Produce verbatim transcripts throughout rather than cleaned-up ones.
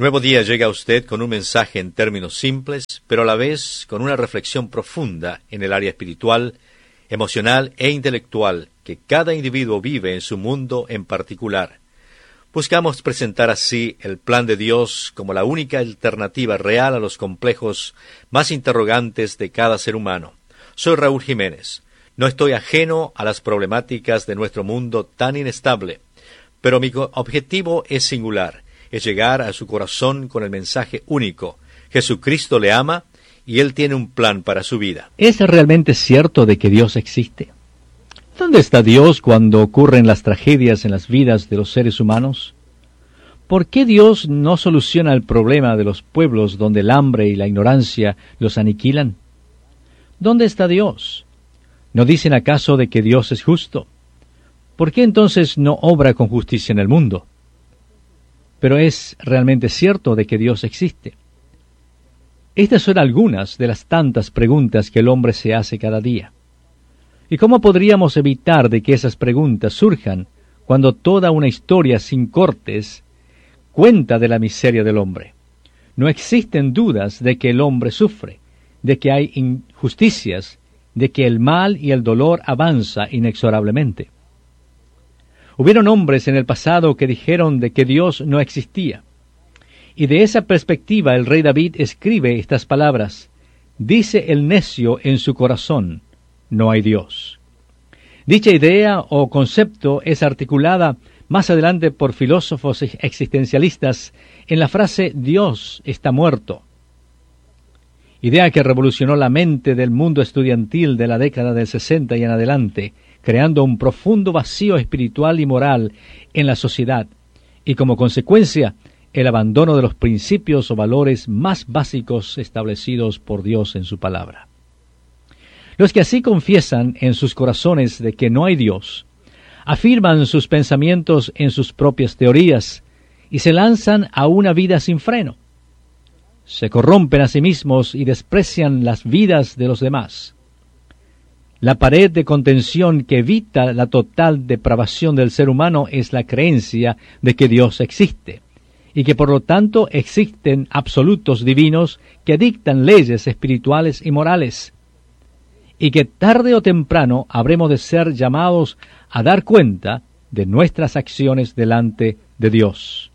Nuevo Día llega a usted con un mensaje en términos simples, pero a la vez con una reflexión profunda en el área espiritual, emocional e intelectual que cada individuo vive en su mundo en particular. Buscamos presentar así el plan de Dios como la única alternativa real a los complejos más interrogantes de cada ser humano. Soy Raúl Jiménez. No estoy ajeno a las problemáticas de nuestro mundo tan inestable, pero mi objetivo es singular. Es llegar a su corazón con el mensaje único. Jesucristo le ama y Él tiene un plan para su vida. ¿Es realmente cierto de que Dios existe? ¿Dónde está Dios cuando ocurren las tragedias en las vidas de los seres humanos? ¿Por qué Dios no soluciona el problema de los pueblos donde el hambre y la ignorancia los aniquilan? ¿Dónde está Dios? ¿No dicen acaso de que Dios es justo? ¿Por qué entonces no obra con justicia en el mundo? Pero es realmente cierto de que Dios existe. Estas son algunas de las tantas preguntas que el hombre se hace cada día. ¿Y cómo podríamos evitar de que esas preguntas surjan cuando toda una historia sin cortes cuenta de la miseria del hombre? No existen dudas de que el hombre sufre, de que hay injusticias, de que el mal y el dolor avanza inexorablemente. Hubieron hombres en el pasado que dijeron de que Dios no existía. Y de esa perspectiva el rey David escribe estas palabras: dice el necio en su corazón, no hay Dios. Dicha idea o concepto es articulada más adelante por filósofos existencialistas en la frase Dios está muerto. Idea que revolucionó la mente del mundo estudiantil de la década del sesenta y en adelante, creando un profundo vacío espiritual y moral en la sociedad, y como consecuencia, el abandono de los principios o valores más básicos establecidos por Dios en su palabra. Los que así confiesan en sus corazones de que no hay Dios, afirman sus pensamientos en sus propias teorías y se lanzan a una vida sin freno. Se corrompen a sí mismos y desprecian las vidas de los demás. La pared de contención que evita la total depravación del ser humano es la creencia de que Dios existe, y que por lo tanto existen absolutos divinos que dictan leyes espirituales y morales, y que tarde o temprano habremos de ser llamados a dar cuenta de nuestras acciones delante de Dios.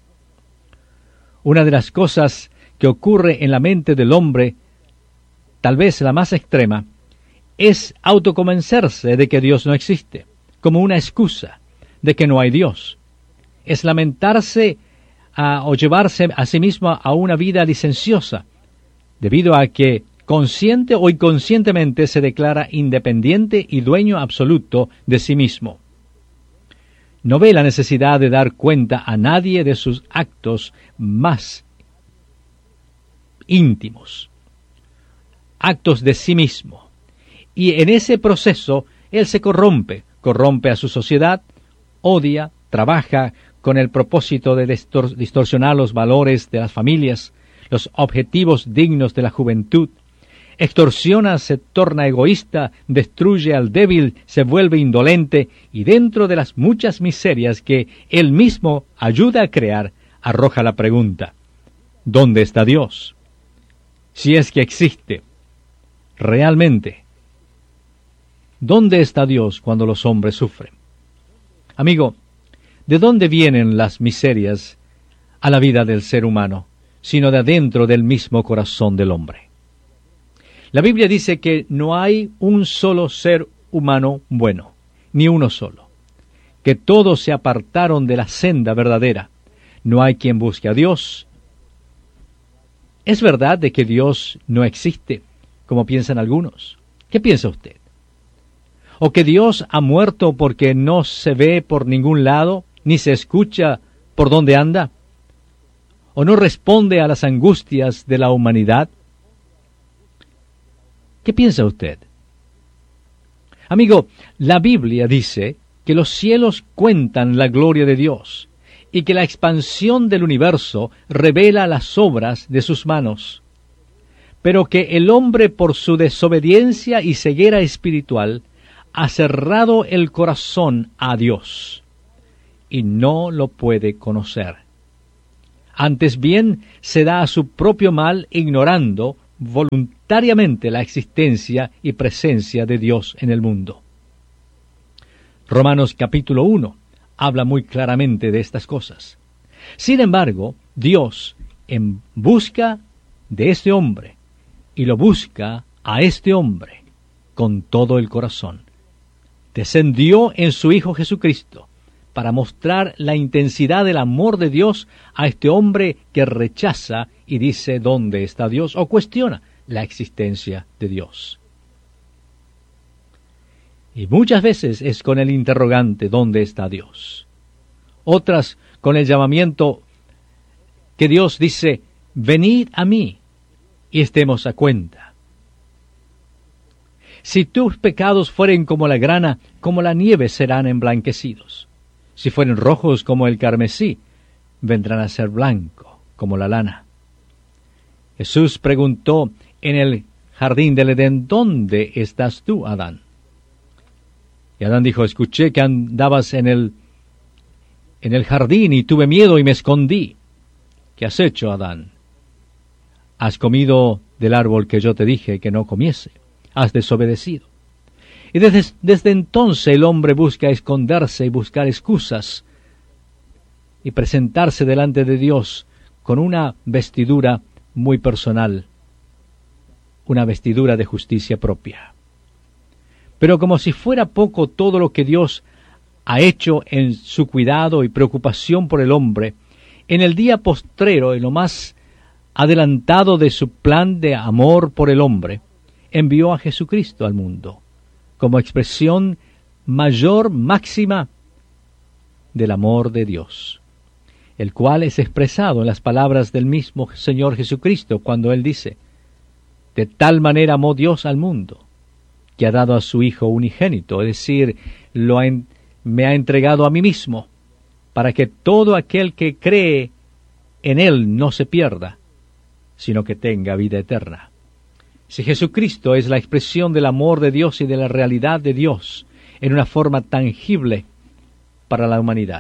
Una de las cosas que ocurre en la mente del hombre, tal vez la más extrema, es autoconvencerse de que Dios no existe, como una excusa de que no hay Dios. Es lamentarse a, o llevarse a sí mismo a una vida licenciosa, debido a que consciente o inconscientemente se declara independiente y dueño absoluto de sí mismo. No ve la necesidad de dar cuenta a nadie de sus actos más íntimos, actos de sí mismo. Y en ese proceso él se corrompe, corrompe a su sociedad, odia, trabaja con el propósito de distor- distorsionar los valores de las familias, los objetivos dignos de la juventud, extorsiona, se torna egoísta, destruye al débil, se vuelve indolente y dentro de las muchas miserias que él mismo ayuda a crear, arroja la pregunta: ¿dónde está Dios? Si es que existe, realmente, ¿dónde está Dios cuando los hombres sufren? Amigo, ¿de dónde vienen las miserias a la vida del ser humano, sino de adentro del mismo corazón del hombre? La Biblia dice que no hay un solo ser humano bueno, ni uno solo, que todos se apartaron de la senda verdadera. No hay quien busque a Dios. ¿Es verdad de que Dios no existe, como piensan algunos? ¿Qué piensa usted? ¿O que Dios ha muerto porque no se ve por ningún lado, ni se escucha por dónde anda? ¿O no responde a las angustias de la humanidad? ¿Qué piensa usted? Amigo, la Biblia dice que los cielos cuentan la gloria de Dios y que la expansión del universo revela las obras de sus manos, pero que el hombre por su desobediencia y ceguera espiritual ha cerrado el corazón a Dios y no lo puede conocer. Antes bien, se da a su propio mal ignorando voluntariamente la existencia y presencia de Dios en el mundo. Romanos capítulo uno habla muy claramente de estas cosas. Sin embargo, Dios, en busca de este hombre, y lo busca a este hombre con todo el corazón, descendió en su Hijo Jesucristo para mostrar la intensidad del amor de Dios a este hombre que rechaza y dice ¿dónde está Dios? O cuestiona la existencia de Dios. Y muchas veces es con el interrogante ¿dónde está Dios? Otras con el llamamiento que Dios dice venid a mí y estemos a cuenta. Si tus pecados fueren como la grana, como la nieve serán emblanquecidos. Si fueren rojos como el carmesí, vendrán a ser blanco como la lana. Jesús preguntó en el jardín del Edén, ¿dónde estás tú, Adán? Y Adán dijo, escuché que andabas en el, en el jardín y tuve miedo y me escondí. ¿Qué has hecho, Adán? Has comido del árbol que yo te dije que no comiese. Has desobedecido. Y desde, desde entonces el hombre busca esconderse y buscar excusas y presentarse delante de Dios con una vestidura muy personal, una vestidura de justicia propia. Pero como si fuera poco todo lo que Dios ha hecho en su cuidado y preocupación por el hombre, en el día postrero, en lo más adelantado de su plan de amor por el hombre, envió a Jesucristo al mundo, como expresión mayor, máxima del amor de Dios, el cual es expresado en las palabras del mismo Señor Jesucristo, cuando Él dice, de tal manera amó Dios al mundo, que ha dado a su Hijo unigénito, es decir, lo ha en, me ha entregado a mí mismo, para que todo aquel que cree en Él no se pierda, sino que tenga vida eterna. Si Jesucristo es la expresión del amor de Dios y de la realidad de Dios en una forma tangible para la humanidad.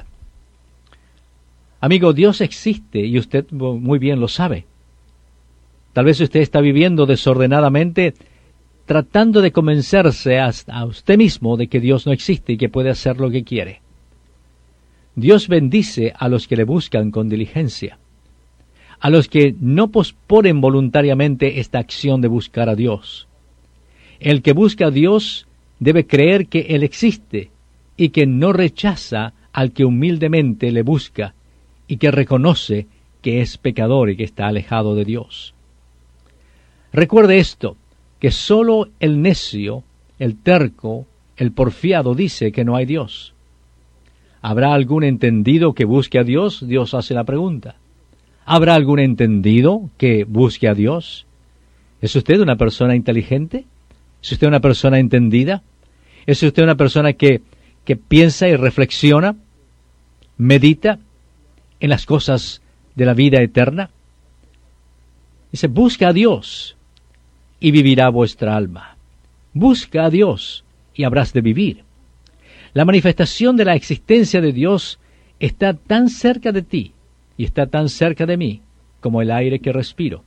Amigo, Dios existe y usted muy bien lo sabe. Tal vez usted está viviendo desordenadamente tratando de convencerse a usted mismo de que Dios no existe y que puede hacer lo que quiere. Dios bendice a los que le buscan con diligencia, a los que no posponen voluntariamente esta acción de buscar a Dios. El que busca a Dios debe creer que Él existe y que no rechaza al que humildemente le busca y que reconoce que es pecador y que está alejado de Dios. Recuerde esto, que sólo el necio, el terco, el porfiado dice que no hay Dios. ¿Habrá algún entendido que busque a Dios? Dios hace la pregunta. ¿Habrá algún entendido que busque a Dios? ¿Es usted una persona inteligente? ¿Es usted una persona entendida? ¿Es usted una persona que, que piensa y reflexiona, medita en las cosas de la vida eterna? Dice, busca a Dios y vivirá vuestra alma. Busca a Dios y habrás de vivir. La manifestación de la existencia de Dios está tan cerca de ti y está tan cerca de mí como el aire que respiro.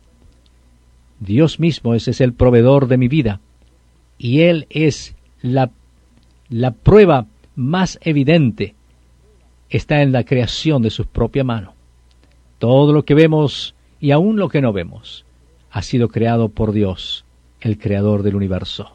Dios mismo ese es el proveedor de mi vida y Él es la, la prueba más evidente. Está en la creación de su propia mano. Todo lo que vemos y aún lo que no vemos ha sido creado por Dios, el creador del universo.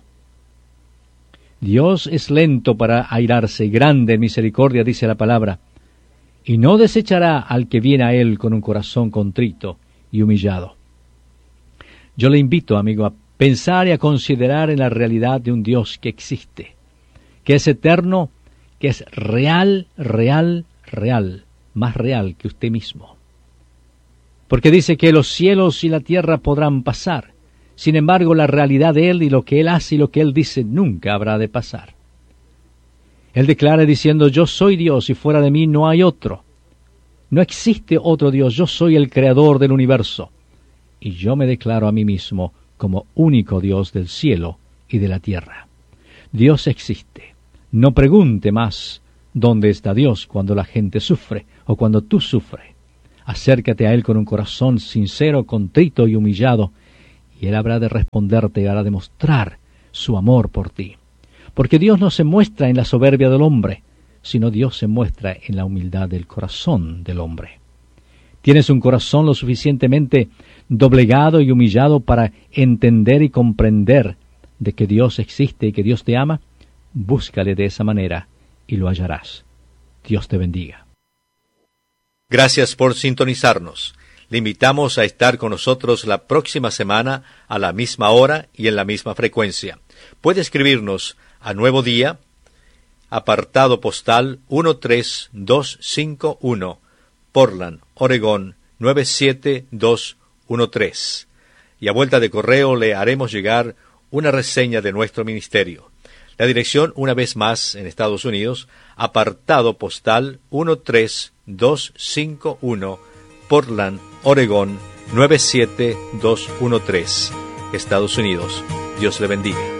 Dios es lento para airarse y grande en misericordia, dice la palabra, y no desechará al que viene a Él con un corazón contrito y humillado. Yo le invito, amigo, a pensar y a considerar en la realidad de un Dios que existe, que es eterno, que es real, real, real, más real que usted mismo. Porque dice que los cielos y la tierra podrán pasar, sin embargo la realidad de Él y lo que Él hace y lo que Él dice nunca habrá de pasar. Él declara diciendo, yo soy Dios y fuera de mí no hay otro. No existe otro Dios, yo soy el creador del universo. Y yo me declaro a mí mismo como único Dios del cielo y de la tierra. Dios existe. No pregunte más dónde está Dios cuando la gente sufre o cuando tú sufres. Acércate a Él con un corazón sincero, contrito y humillado, y Él habrá de responderte y hará de mostrar su amor por ti. Porque Dios no se muestra en la soberbia del hombre, sino Dios se muestra en la humildad del corazón del hombre. ¿Tienes un corazón lo suficientemente doblegado y humillado para entender y comprender de que Dios existe y que Dios te ama? Búscale de esa manera y lo hallarás. Dios te bendiga. Gracias por sintonizarnos. Le invitamos a estar con nosotros la próxima semana a la misma hora y en la misma frecuencia. Puede escribirnos a Nuevo Día, apartado postal uno tres dos cinco uno, Portland, Oregón nueve siete dos uno tres. Y a vuelta de correo le haremos llegar una reseña de nuestro ministerio. La dirección, una vez más, en Estados Unidos, apartado postal uno tres dos cinco uno, Portland, Oregón nueve siete dos uno tres, Estados Unidos. Dios le bendiga.